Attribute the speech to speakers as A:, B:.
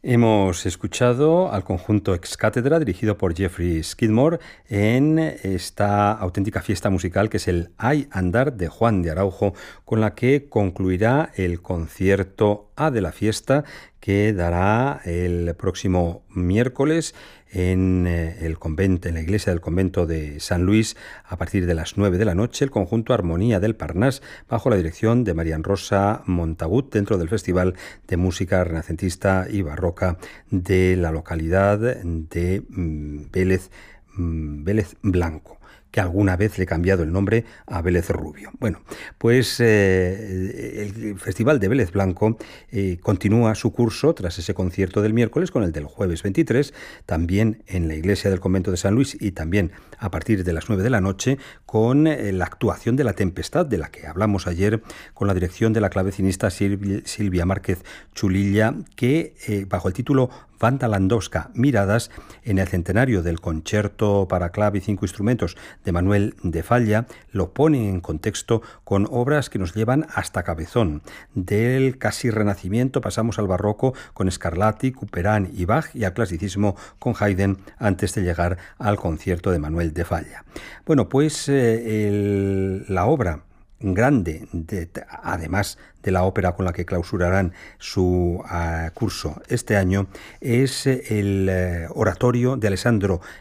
A: Hemos escuchado al conjunto Ex Cátedra, dirigido por Jeffrey Skidmore, en esta auténtica fiesta musical que es el Hay Andar de Juan de Araujo, con la que concluirá el concierto A de la fiesta que dará el próximo miércoles en el convento, en la iglesia del convento de San Luis, a partir de las 9 de la noche, el conjunto Armonía del Parnás, bajo la dirección de Marian Rosa Montagut, dentro del Festival de Música Renacentista y Barroca de la localidad de Vélez Blanco, que alguna vez le he cambiado el nombre a Vélez Rubio. Bueno, pues el Festival de Vélez Blanco continúa su curso tras ese concierto del miércoles con el del jueves 23, también en la iglesia del convento de San Luis y también a partir de las 9 de la noche con la actuación de La Tempestad, de la que hablamos ayer, con la dirección de la clavecinista Silvia Márquez Chulilla, que bajo el título Wanda Landowska, Miradas, en el centenario del concierto para clave y 5 instrumentos de Manuel de Falla, lo pone en contexto con obras que nos llevan hasta Cabezón. Del casi renacimiento pasamos al barroco con Scarlatti, Couperin y Bach, y al clasicismo con Haydn, antes de llegar al concierto de Manuel de Falla. Bueno, pues la obra grande, además de la ópera con la que clausurarán su curso este año, es el oratorio de Alessandro